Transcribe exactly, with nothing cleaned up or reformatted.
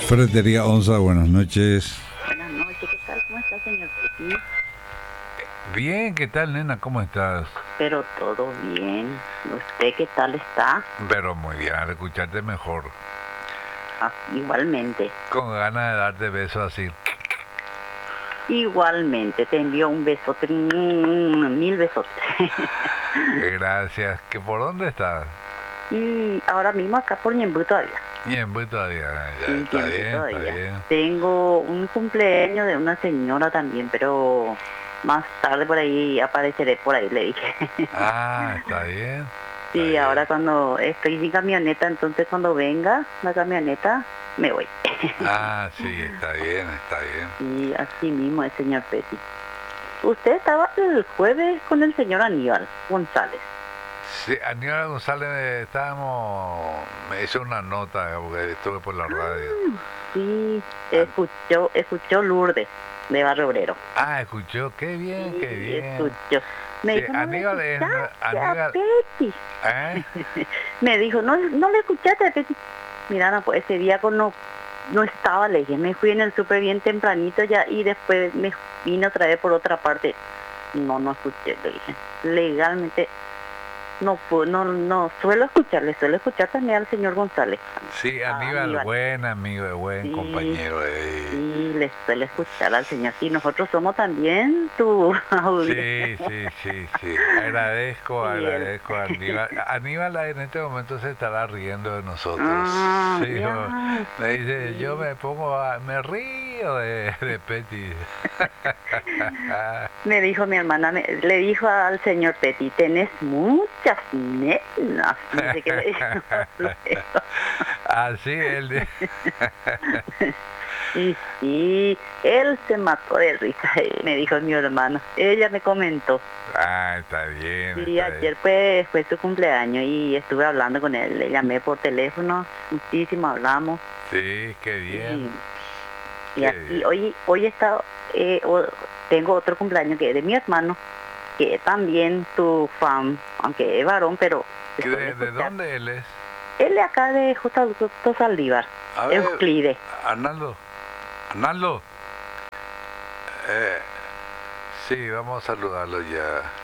Ferretería Onza, buenas noches. Buenas noches, ¿qué tal? ¿Cómo está, señor Petit? Bien, ¿qué tal, nena? ¿Cómo estás? Pero todo bien. ¿Usted qué tal está? Pero muy bien, al escucharte mejor. Ah, igualmente. Con ganas de darte besos así. Igualmente, te envío un besote, mm, mil besotes. Gracias. ¿Que por dónde estás? Y ahora mismo acá por Ñemby todavía. Ñemby todavía. Ya, Sí, está Ñemby bien, todavía. está bien. Tengo un cumpleaños de una señora también, pero más tarde por ahí apareceré por ahí, le dije. Ah, está bien. Sí, está bien. ahora cuando estoy sin camioneta, entonces cuando venga la camioneta, me voy. Ah, sí, está bien, está bien. Y así mismo es, señor Petit. Usted estaba el jueves con el señor Aníbal González. Sí, Aníbal González, estábamos, me hizo una nota porque estuve por la radio. Sí, escuchó, escuchó Lourdes de Barrio Obrero. Ah, escuchó, qué bien, Sí, qué bien. escuchó. Me Sí, dijo, no Aníbal le es- escuchaste Aníbal- a Petit. ¿Eh? Me dijo, no, no le escuchaste a Petit. Mira, no, pues ese día con no, no estaba, le dije, me fui en el súper bien tempranito ya y después me vine otra vez por otra parte. No, no escuché, le dije. Legalmente no pu- no no suelo escucharle, suelo escuchar también al señor González. Sí, Ah, Aníbal, Aníbal. buen amigo, buen Sí, compañero. eh. Sí, le suelo escuchar al señor. Y nosotros somos también tu audiencia. Sí, sí, sí, sí. Agradezco, Sí, él. agradezco a Aníbal. Aníbal en este momento se estará riendo de nosotros. Ah, Sí, ya. o- me dice, Sí. yo me pongo, a- me río de, de Petty. Me dijo mi hermana, me- le dijo al señor Petit, tenés muchas nenas. No sé qué le dijo. Así él. Y sí, él se mató de risa, me dijo mi hermano. Ella me comentó. Ah, está bien. Sí, está bien. ayer pues fue su cumpleaños y estuve hablando con él. Le llamé por teléfono, muchísimo hablamos. Sí, qué bien. Y, y Qué aquí bien. hoy hoy está, eh, o- tengo otro cumpleaños que es de mi hermano, que es también tu fan, aunque es varón, pero se ¿De, suele de escuchar. dónde él es? Él es acá de J. Augusto Saldívar, A ver, Euclide. Arnaldo. Arnaldo. Eh, sí, vamos a saludarlo ya.